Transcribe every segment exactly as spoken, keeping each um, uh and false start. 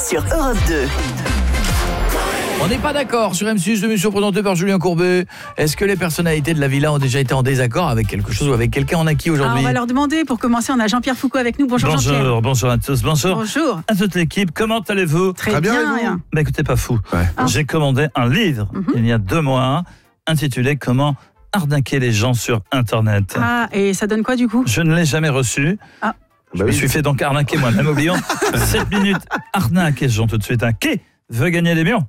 sur Europe deux. On n'est pas d'accord sur M six, l'émission présentée par Julien Courbet. Est-ce que les personnalités de la villa ont déjà été en désaccord avec quelque chose ou avec quelqu'un? On a qui aujourd'hui? Alors, on va leur demander. Pour commencer, on a Jean-Pierre Foucault avec nous. Bonjour, Bonjour, Jean-Pierre. bonjour à tous. Bonjour. Bonjour. À toute l'équipe. Comment allez-vous? Très, Très bien, bien. et vous? Bah écoutez, pas fou. Ouais. Ah. J'ai commandé un livre Mhm. il y a deux mois intitulé Comment arnaquer les gens sur Internet. Ah, et ça donne quoi du coup? Je ne l'ai jamais reçu. Ah. Je Bah me oui. suis fait donc arnaquer moi-même. Oublions. sept minutes. Arnaque les gens tout de suite. Un qui veut gagner des millions?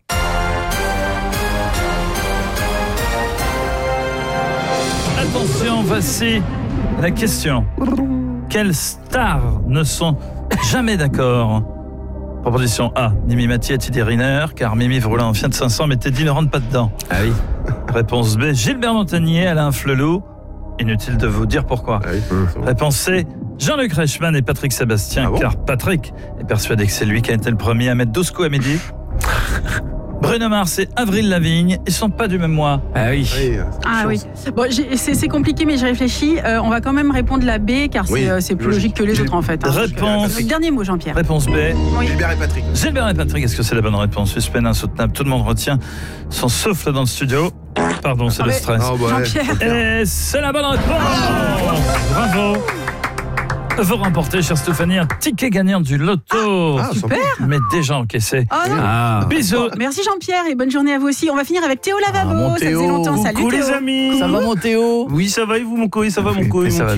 Attention, voici la question. Quelles stars ne sont jamais d'accord? Proposition A, Mimi Mathieu et Teddy Riner, car Mimi roulait en Fiat cinq cents, mais Teddy ne rentre pas dedans. Ah oui. Réponse B, Gilbert Montagnier, Alain Flelou. Inutile de vous dire pourquoi. Ah oui, c'est bon. Réponse C, Jean-Luc Reichmann et Patrick Sébastien, Ah bon car Patrick est persuadé que c'est lui qui a été le premier à mettre douze coups à midi. Bruno Mars et Avril Lavigne, ils sont pas du même mois. Ah oui. Oui, Ah chance. oui. Bon, j'ai- c'est c'est compliqué, mais j'ai réfléchi. Euh, on va quand même répondre la B, car c'est Oui, euh, c'est plus logique. logique que les autres en fait. hein. Réponse. Euh, Dernier mot, Jean-Pierre. Réponse B, Oui. Gilbert et Patrick. Gilbert et Patrick, est-ce que c'est la bonne réponse? Suspense insoutenable, tout le monde retient son souffle dans le studio. Pardon, c'est Ah le mais- stress. Ah, bah, ouais. Jean-Pierre. Et c'est la bonne réponse. Bravo. Vous remportez, chère Stéphanie, un ticket gagnant du loto. Ah, super. Mais déjà encaissé. Ah, non. Ah. Bisous. Merci Jean-Pierre et bonne journée à vous aussi. On va finir avec Théo Lavabo. Ah, mon ça faisait Théo. longtemps. Salut Coucou Théo. les amis. Ça va mon Théo? Oui, ça va et vous mon coï, ça va mon coï, Et ça mon va